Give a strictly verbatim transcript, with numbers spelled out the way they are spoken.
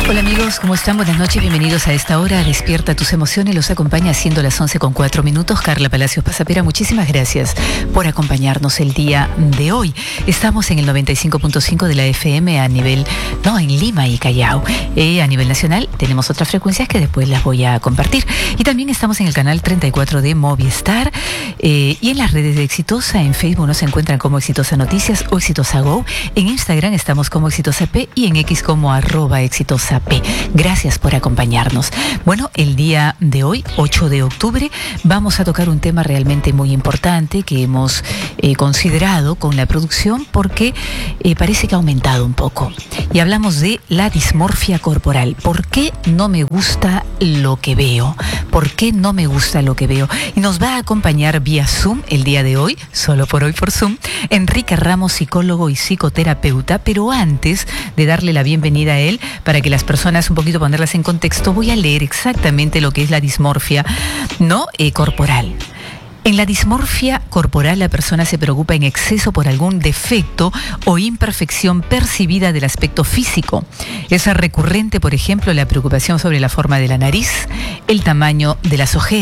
Hola amigos, ¿cómo están? Buenas noches, bienvenidos a esta hora. Despierta tus emociones, los acompaña siendo las once con cuatro minutos. Carla Palacios Pasapera, muchísimas gracias por acompañarnos el día de hoy. Estamos en el noventa y cinco punto cinco de la F M a nivel, no, en Lima y Callao. Eh, a nivel nacional tenemos otras frecuencias que después las voy a compartir. Y también estamos en el canal treinta y cuatro de Movistar eh, y en las redes de Exitosa. En Facebook nos encuentran como Exitosa Noticias o Exitosa Go. En Instagram estamos como Exitosa P y en X como arroba Exitosa P. Gracias por acompañarnos. Bueno, el día de hoy, ocho de octubre, vamos a tocar un tema realmente muy importante que hemos eh, considerado con la producción porque eh, parece que ha aumentado un poco. Y hablamos de la dismorfia corporal. ¿Por qué no me gusta lo que veo? ¿Por qué no me gusta lo que veo? Y nos va a acompañar vía Zoom el día de hoy, solo por hoy por Zoom, Enrique Ramos, psicólogo y psicoterapeuta. Pero antes de darle la bienvenida a él, para que las personas un poquito ponerlas en contexto, voy a leer exactamente lo que es la dismorfia, ¿no? Eh, corporal. En la dismorfia corporal, la persona se preocupa en exceso por algún defecto o imperfección percibida del aspecto físico. Es recurrente, por ejemplo, la preocupación sobre la forma de la nariz, el tamaño de las ojeras,